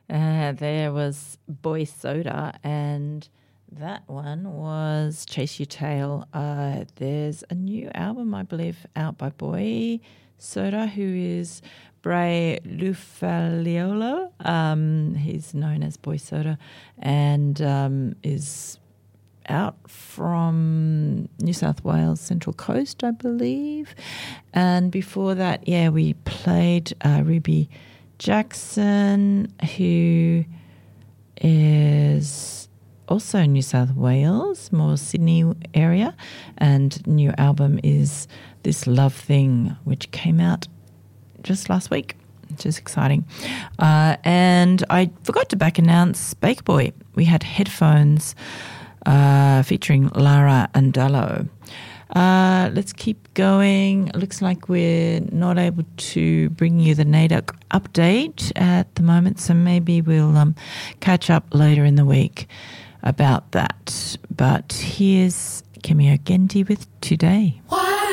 There was Boy Soda, and that one was Chase Your Tail. There's a new album, I believe, out by Boy Soda, who is Bray Lufaliolo. He's known as Boy Soda and is out from New South Wales Central Coast, I believe. And before that, we played Ruby Jackson, who is also New South Wales, more Sydney area, and new album is This Love Thing, which came out just last week, which is exciting. And I forgot to back announce Baker Boy. We had headphones featuring Lara Andallo. Let's keep going. It looks like we're not able to bring you the NAIDOC update at the moment, so maybe we'll catch up later in the week about that. But here's Kimi Ogendi with Today. What?